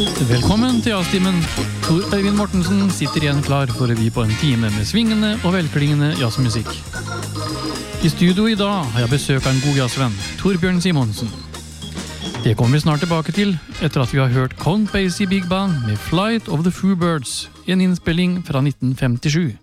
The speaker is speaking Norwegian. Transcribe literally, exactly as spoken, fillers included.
Velkommen til Jazztimen. Tor Øyvind Mortensen sitter igjen klar for å by på en time med svingende og velklingende jazzmusikk. I studio i dag har jeg besøk av en god jazzvenn, Torbjørn Simonsen. Det kommer vi snart tilbake til, etter at vi har hørt Count Basie Big Band med Flight of the Foo Birds, en innspilling fra nitten femtisju.